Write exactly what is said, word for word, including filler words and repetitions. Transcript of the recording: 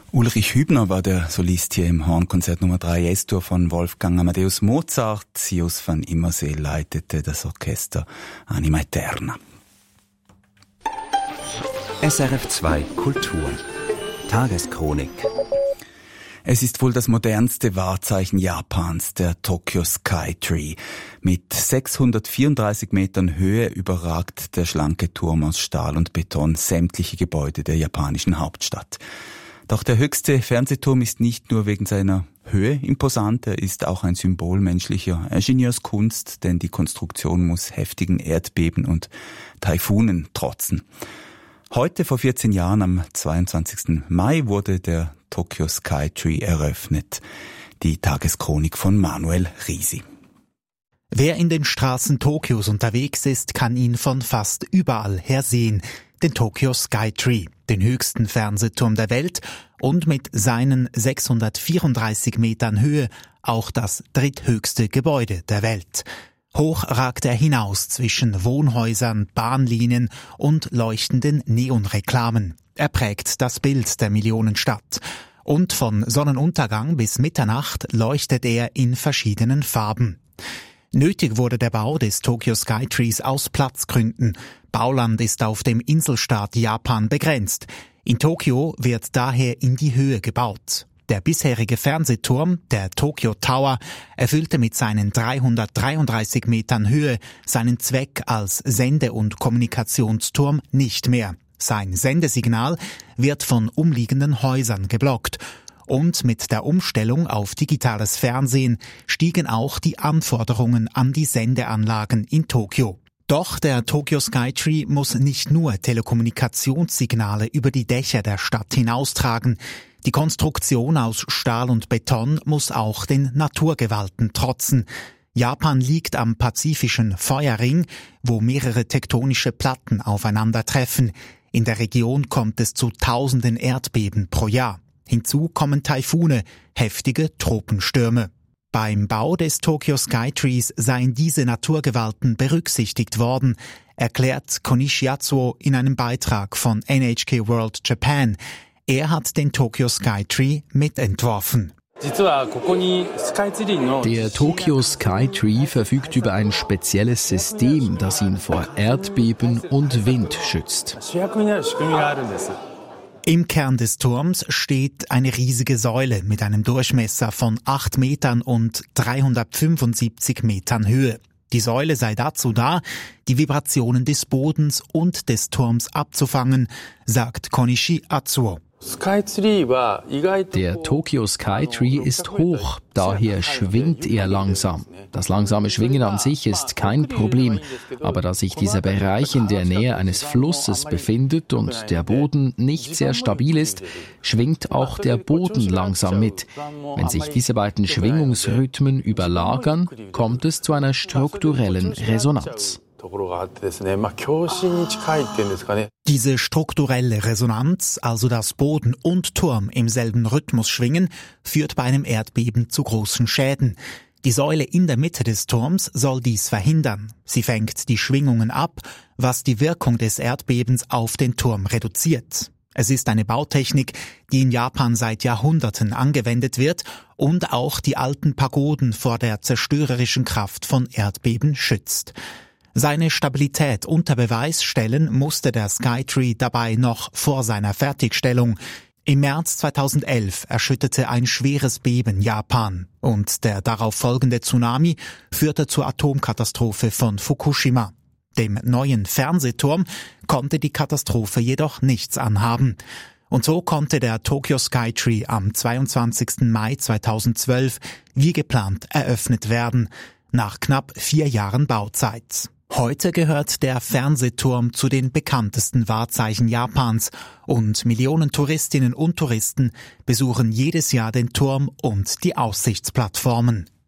Ulrich Hübner war der Solist hier im Hornkonzert Nummer drei S-Dur von Wolfgang Amadeus Mozart. Sius van Immersee leitete das Orchester Anima Eterna. S R F zwei Kultur Tageschronik. Es ist wohl das modernste Wahrzeichen Japans, der Tokyo Sky Tree. Mit sechshundertvierunddreißig Metern Höhe überragt der schlanke Turm aus Stahl und Beton sämtliche Gebäude der japanischen Hauptstadt. Doch der höchste Fernsehturm ist nicht nur wegen seiner Höhe imposant, er ist auch ein Symbol menschlicher Ingenieurskunst, denn die Konstruktion muss heftigen Erdbeben und Taifunen trotzen. Heute vor vierzehn Jahren, am zweiundzwanzigsten Mai, wurde der Tokyo Sky Tree eröffnet. Die Tageschronik von Manuel Risi. Wer in den Straßen Tokios unterwegs ist, kann ihn von fast überall her sehen. Den Tokyo Sky Tree, den höchsten Fernsehturm der Welt und mit seinen sechshundertvierunddreißig Metern Höhe auch das dritthöchste Gebäude der Welt. Hoch ragt er hinaus zwischen Wohnhäusern, Bahnlinien und leuchtenden Neonreklamen. Er prägt das Bild der Millionenstadt. Und von Sonnenuntergang bis Mitternacht leuchtet er in verschiedenen Farben. Nötig wurde der Bau des Tokyo Sky Trees aus Platzgründen. Bauland ist auf dem Inselstaat Japan begrenzt. In Tokio wird daher in die Höhe gebaut. Der bisherige Fernsehturm, der Tokyo Tower, erfüllte mit seinen dreihundertdreiunddreißig Metern Höhe seinen Zweck als Sende- und Kommunikationsturm nicht mehr. Sein Sendesignal wird von umliegenden Häusern geblockt. Und mit der Umstellung auf digitales Fernsehen stiegen auch die Anforderungen an die Sendeanlagen in Tokio. Doch der Tokyo Sky Tree muss nicht nur Telekommunikationssignale über die Dächer der Stadt hinaustragen. Die Konstruktion aus Stahl und Beton muss auch den Naturgewalten trotzen. Japan liegt am pazifischen Feuerring, wo mehrere tektonische Platten aufeinandertreffen. In der Region kommt es zu tausenden Erdbeben pro Jahr. Hinzu kommen Taifune, heftige Tropenstürme. Beim Bau des Tokyo Sky Trees seien diese Naturgewalten berücksichtigt worden, erklärt Konishi Yatsuo in einem Beitrag von N H K World Japan. Er hat den Tokyo Sky Tree mitentworfen. Der Tokyo Sky Tree verfügt über ein spezielles System, das ihn vor Erdbeben und Wind schützt. Im Kern des Turms steht eine riesige Säule mit einem Durchmesser von acht Metern und dreihundertfünfundsiebzig Metern Höhe. Die Säule sei dazu da, die Vibrationen des Bodens und des Turms abzufangen, sagt Konishi Yatsuo. Der Tokyo Sky Tree ist hoch, daher schwingt er langsam. Das langsame Schwingen an sich ist kein Problem, aber da sich dieser Bereich in der Nähe eines Flusses befindet und der Boden nicht sehr stabil ist, schwingt auch der Boden langsam mit. Wenn sich diese beiden Schwingungsrhythmen überlagern, kommt es zu einer strukturellen Resonanz. Diese strukturelle Resonanz, also dass Boden und Turm im selben Rhythmus schwingen, führt bei einem Erdbeben zu großen Schäden. Die Säule in der Mitte des Turms soll dies verhindern. Sie fängt die Schwingungen ab, was die Wirkung des Erdbebens auf den Turm reduziert. Es ist eine Bautechnik, die in Japan seit Jahrhunderten angewendet wird und auch die alten Pagoden vor der zerstörerischen Kraft von Erdbeben schützt. Seine Stabilität unter Beweis stellen musste der Sky Tree dabei noch vor seiner Fertigstellung. Im März zweitausendelf erschütterte ein schweres Beben Japan und der darauf folgende Tsunami führte zur Atomkatastrophe von Fukushima. Dem neuen Fernsehturm konnte die Katastrophe jedoch nichts anhaben. Und so konnte der Tokyo Sky Tree am zweiundzwanzigsten Mai zweitausendzwölf wie geplant eröffnet werden, nach knapp vier Jahren Bauzeit. Heute gehört der Fernsehturm zu den bekanntesten Wahrzeichen Japans und Millionen Touristinnen und Touristen besuchen jedes Jahr den Turm und die Aussichtsplattformen.